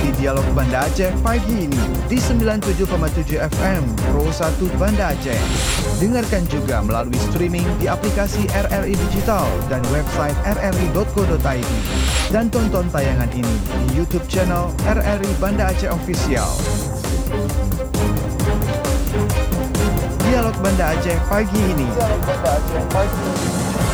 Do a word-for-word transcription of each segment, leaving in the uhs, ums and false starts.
Ikuti dialog Banda Aceh pagi ini di sembilan puluh tujuh koma tujuh F M Pro satu Banda Aceh. Dengarkan juga melalui streaming di aplikasi R R I Digital dan website r r i dot co dot i d. Dan tonton tayangan ini di YouTube channel R R I Banda Aceh Official. Dialog Banda Aceh pagi ini. Dialog Banda Aceh pagi ini.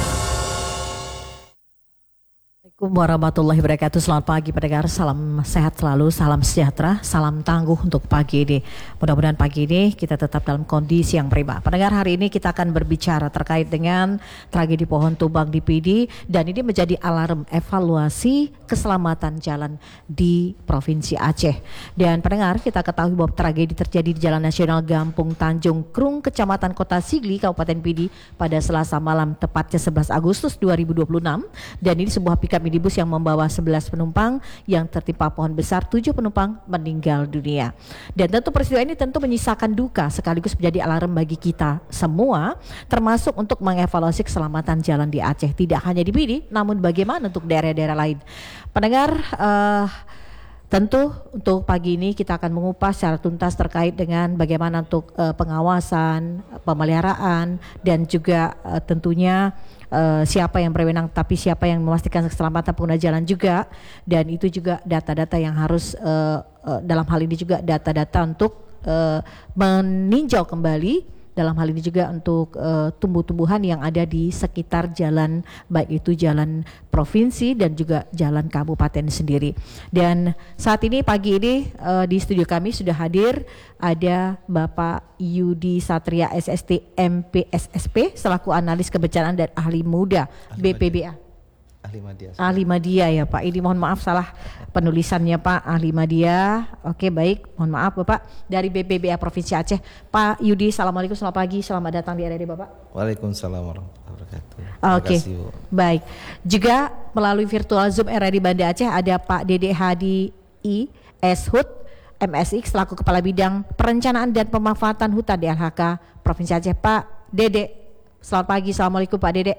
Assalamualaikum warahmatullahi wabarakatuh. Selamat pagi pendengar, salam sehat selalu, salam sejahtera, salam tangguh untuk pagi ini. Mudah-mudahan pagi ini kita tetap dalam kondisi yang prima. Pendengar, hari ini kita akan berbicara terkait dengan tragedi pohon tumbang di P D, dan ini menjadi alarm evaluasi keselamatan jalan di Provinsi Aceh. Dan pendengar, kita ketahui bahwa tragedi terjadi di Jalan Nasional Gampung Tanjung Krung, Kecamatan Kota Sigli, Kabupaten P D pada Selasa malam, tepatnya sebelas Agustus dua ribu dua puluh enam. Dan ini sebuah pickup minibus yang membawa sebelas penumpang yang tertimpa pohon besar, tujuh penumpang meninggal dunia. Dan tentu peristiwa ini tentu menyisakan duka sekaligus menjadi alarm bagi kita semua, termasuk untuk mengevaluasi keselamatan jalan di Aceh, tidak hanya di P D namun bagaimana untuk daerah-daerah lain. Pendengar, uh, tentu untuk pagi ini kita akan mengupas secara tuntas terkait dengan bagaimana untuk uh, pengawasan, pemeliharaan, dan juga uh, tentunya uh, siapa yang berwenang, tapi siapa yang memastikan keselamatan pengguna jalan juga. Dan itu juga data-data yang harus uh, uh, dalam hal ini juga data-data untuk uh, meninjau kembali dalam hal ini juga untuk uh, tumbuh-tumbuhan yang ada di sekitar jalan, baik itu jalan provinsi dan juga jalan kabupaten sendiri. Dan saat ini pagi ini uh, di studio kami sudah hadir ada Bapak Yudi Satria S S T M P S S P selaku analis kebencanaan dan ahli muda B P B A. Ahli Madya. Ahli Madya ya Pak. Ini mohon maaf salah penulisannya Pak. Ahli Madya. Oke, baik. Mohon maaf Bapak. Dari B P B A Provinsi Aceh. Pak Yudi, assalamualaikum, selamat pagi. Selamat datang di R R I Bapak. Waalaikumsalam warahmatullahi wabarakatuh. Oke, baik. Juga melalui virtual Zoom R R I Banda Aceh ada Pak Dede Hadi I S Hud M S X selaku Kepala Bidang Perencanaan dan Pemanfaatan Hutan di L H K Provinsi Aceh. Pak Dede, selamat pagi. Assalamualaikum Pak Dede.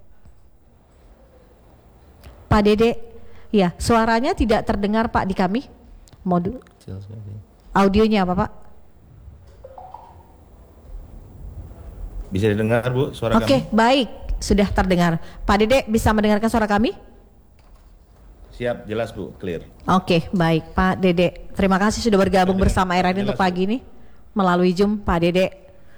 Pak Dede, ya, suaranya tidak terdengar Pak di kami. Modul audionya apa Pak? Bisa didengar Bu suara Oke, kami? baik, sudah terdengar. Pak Dede bisa mendengarkan suara kami? Siap, jelas Bu, clear. Oke, baik Pak Dede. Terima kasih sudah bergabung Sudah bersama R R I jelas, untuk pagi ini melalui Zoom Pak Dede.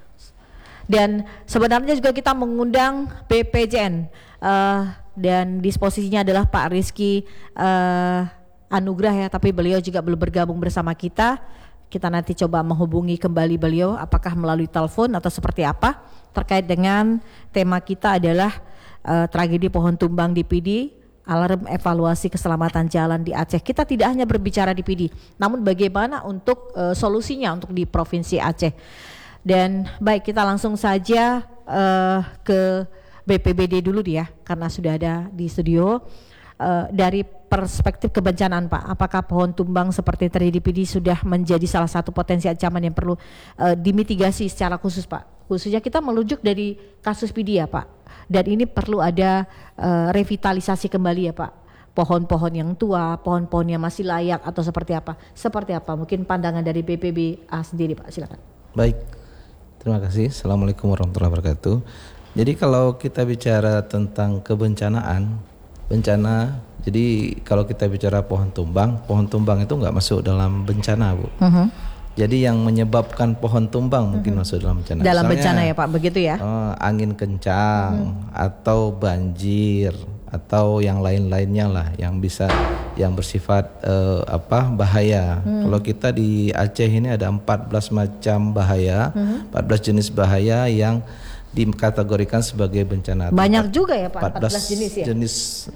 Dan sebenarnya juga kita mengundang B P J N. Uh, dan disposisinya adalah Pak Rizky uh, Anugrah ya, tapi beliau juga belum bergabung bersama kita. Kita nanti coba menghubungi kembali beliau, apakah melalui telepon atau seperti apa, terkait dengan tema kita adalah uh, tragedi pohon tumbang di P D, alarm evaluasi keselamatan jalan di Aceh. Kita tidak hanya berbicara di P D, namun bagaimana untuk uh, solusinya untuk di Provinsi Aceh. Dan baik, kita langsung saja uh, ke B P B D dulu dia, karena sudah ada di studio. Uh, dari perspektif kebencanaan Pak, apakah pohon tumbang seperti terjadi di P D sudah menjadi salah satu potensi ancaman yang perlu uh, dimitigasi secara khusus Pak? Khususnya kita merujuk dari kasus P D ya Pak, dan ini perlu ada uh, revitalisasi kembali ya Pak, pohon-pohon yang tua, pohon-pohon yang masih layak atau seperti apa? Seperti apa? Mungkin pandangan dari B P B A sendiri Pak, silakan. Baik, terima kasih. Assalamualaikum warahmatullahi wabarakatuh. Jadi kalau kita bicara tentang kebencanaan, bencana, jadi kalau kita bicara pohon tumbang, pohon tumbang itu nggak masuk dalam bencana Bu. Uh-huh. Jadi yang menyebabkan pohon tumbang uh-huh. mungkin masuk dalam bencana. Dalam Misalnya, bencana ya Pak, begitu ya? Uh, angin kencang uh-huh. atau banjir atau yang lain-lainnya lah yang bisa yang bersifat uh, apa bahaya. Hmm. Kalau kita di Aceh ini ada empat belas macam bahaya, hmm. empat belas jenis bahaya yang dikategorikan sebagai bencana. Banyak juga ya Pak, empat belas, empat belas jenis ya. Jenis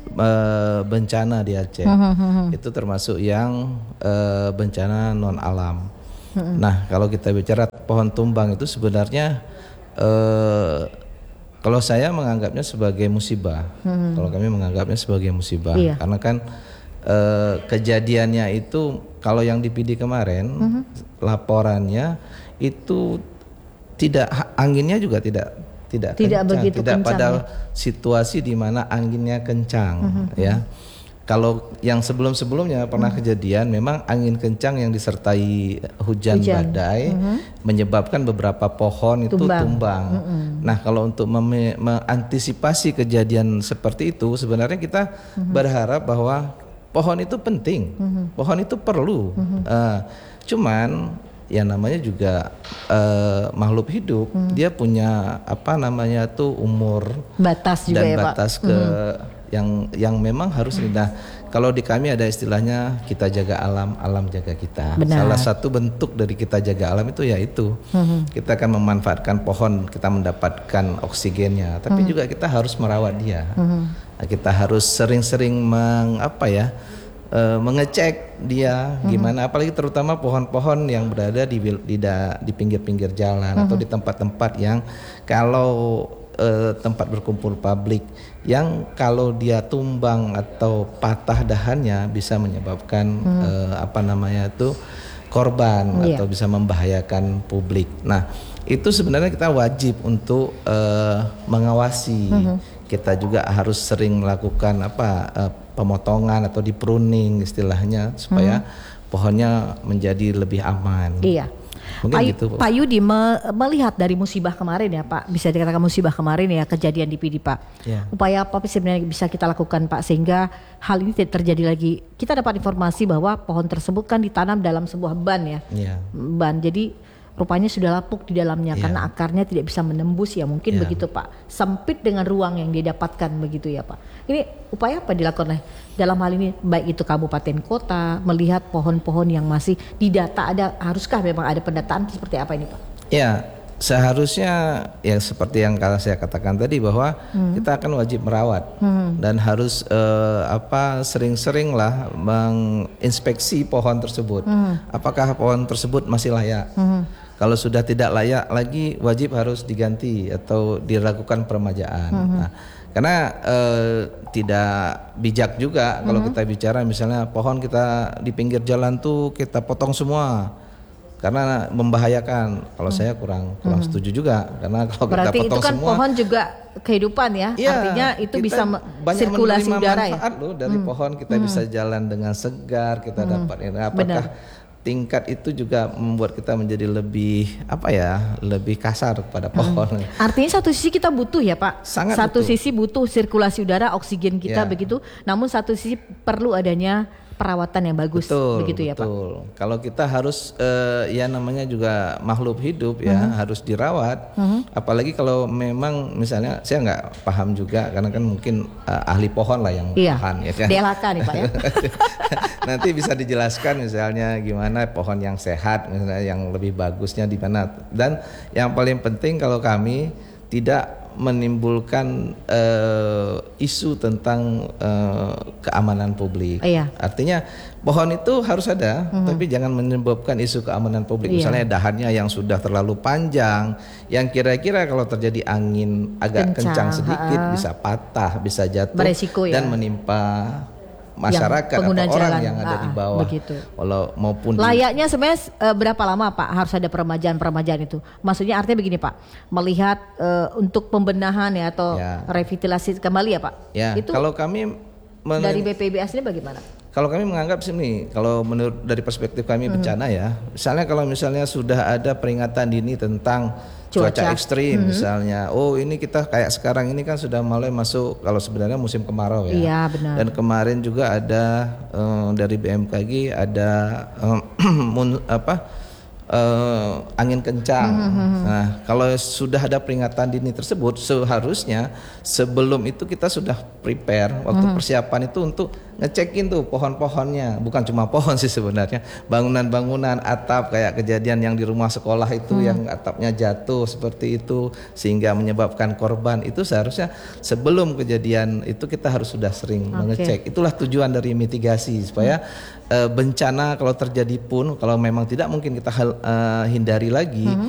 uh, bencana di Aceh. Hmm, hmm, hmm. Itu termasuk yang uh, bencana non alam. Hmm. Nah, kalau kita bicara pohon tumbang itu sebenarnya uh, kalau saya menganggapnya sebagai musibah. Hmm. Kalau kami menganggapnya sebagai musibah, iya. Karena kan uh, kejadiannya itu kalau yang di P D kemarin hmm. laporannya itu tidak, anginnya juga tidak tidak, tidak kencang, begitu tidak kencang, pada ya? Situasi di mana anginnya kencang, uh-huh. ya. Kalau yang sebelum-sebelumnya pernah hmm. kejadian, memang angin kencang yang disertai hujan, hujan. badai hmm. menyebabkan beberapa pohon itu tumbang. tumbang. Hmm. Nah, kalau untuk mem- mengantisipasi kejadian seperti itu, sebenarnya kita hmm. berharap bahwa pohon itu penting, hmm. pohon itu perlu. Hmm. Uh, cuman ya namanya juga uh, makhluk hidup, hmm. dia punya apa namanya tuh umur batas juga dan ya, batas Pak? ke hmm. yang yang memang harus nah kalau di kami ada istilahnya kita jaga alam, alam jaga kita. Benar. Salah satu bentuk dari kita jaga alam itu yaitu hmm. kita akan memanfaatkan pohon, kita mendapatkan oksigennya, tapi hmm. juga kita harus merawat dia. Hmm. Nah, kita harus sering-sering meng, apa ya uh, mengecek dia gimana, hmm. apalagi terutama pohon-pohon yang berada di di, di pinggir-pinggir jalan hmm. atau di tempat-tempat yang kalau uh, tempat berkumpul publik yang kalau dia tumbang atau patah dahannya bisa menyebabkan hmm. uh, apa namanya itu korban yeah. atau bisa membahayakan publik. Nah, itu sebenarnya kita wajib untuk uh, mengawasi. Hmm. Kita juga harus sering melakukan apa uh, pemotongan atau di pruning istilahnya supaya hmm. pohonnya menjadi lebih aman. Iya. Mungkin Pak, gitu, Pak Yudi me- melihat dari musibah kemarin ya Pak, bisa dikatakan musibah kemarin ya kejadian di P D Pak. Yeah. Upaya apa sebenarnya bisa kita lakukan Pak sehingga hal ini tidak terjadi lagi? Kita dapat informasi bahwa pohon tersebut kan ditanam dalam sebuah ban ya, yeah. ban. Jadi rupanya sudah lapuk di dalamnya yeah. karena akarnya tidak bisa menembus ya mungkin yeah. begitu Pak. Sempit dengan ruang yang dia dapatkan begitu ya Pak. Ini upaya apa dilakukan oleh dalam hal ini baik itu kabupaten kota melihat pohon-pohon yang masih didata, ada haruskah memang ada pendataan seperti apa ini Pak? Ya, seharusnya ya seperti yang saya katakan tadi bahwa hmm. kita akan wajib merawat hmm. dan harus eh, apa sering-sering lah menginspeksi pohon tersebut. Hmm. Apakah pohon tersebut masih layak? Hmm. Kalau sudah tidak layak lagi wajib harus diganti atau dilakukan peremajaan. Hmm. Nah, karena eh, tidak bijak juga kalau hmm. kita bicara misalnya pohon kita di pinggir jalan tuh kita potong semua. Karena membahayakan. Kalau hmm. saya kurang kurang hmm. setuju juga karena kalau berarti kita potong itu kan semua, pohon juga kehidupan ya. Ya artinya itu bisa sirkulasi udara ya. Loh, dari hmm. pohon kita hmm. bisa jalan dengan segar, kita hmm. dapat apakah Benar. tingkat itu juga membuat kita menjadi lebih apa ya, lebih kasar kepada pohon. Hmm. Artinya satu sisi kita butuh ya Pak. Sangat satu butuh. sisi butuh sirkulasi udara, oksigen kita ya. begitu. Namun satu sisi perlu adanya perawatan yang bagus, betul, begitu ya betul. Pak. Kalau kita harus uh, ya namanya juga makhluk hidup ya uh-huh. harus dirawat. Uh-huh. Apalagi kalau memang misalnya saya nggak paham juga karena kan mungkin uh, ahli pohon lah yang iya. paham ya kan. D L H K nih Pak ya. Nanti bisa dijelaskan misalnya gimana pohon yang sehat, misalnya yang lebih bagusnya di mana. Dan yang paling penting kalau kami tidak menimbulkan uh, isu tentang uh, keamanan publik. Iya. Artinya pohon itu harus ada, mm-hmm. tapi jangan menyebabkan isu keamanan publik. Iya. Misalnya dahannya yang sudah terlalu panjang, yang kira-kira kalau terjadi angin agak kencang, kencang sedikit ha. bisa patah, bisa jatuh beresiko, dan ya. menimpa masyarakat atau orang jalan. yang ada ah, di bawah. Begitu. Walau maupun layaknya di... sebenarnya uh, berapa lama Pak harus ada peremajaan-peremajaan itu? Maksudnya artinya begini Pak, melihat uh, untuk pembenahan ya atau ya. revitalisasi kembali ya Pak. Ya. Itu kalau kami men... dari B P B S ini bagaimana? Kalau kami menganggap sini, kalau menurut dari perspektif kami hmm. bencana ya, misalnya kalau misalnya sudah ada peringatan dini tentang cuaca, cuaca ekstrim, hmm. misalnya, oh ini kita kayak sekarang ini kan sudah mulai masuk kalau sebenarnya musim kemarau ya. Iya benar. Dan kemarin juga ada um, dari B M K G ada um, mun, apa uh, angin kencang. Hmm. Nah kalau sudah ada peringatan dini tersebut, seharusnya sebelum itu kita sudah prepare waktu hmm. persiapan itu untuk ngecekin tuh pohon-pohonnya, bukan cuma pohon sih sebenarnya, bangunan-bangunan atap kayak kejadian yang di rumah sekolah itu hmm. yang atapnya jatuh seperti itu sehingga menyebabkan korban, itu seharusnya sebelum kejadian itu kita harus sudah sering okay. mengecek. Itulah tujuan dari mitigasi supaya hmm. uh, bencana kalau terjadi pun kalau memang tidak mungkin kita uh, hindari lagi, hmm.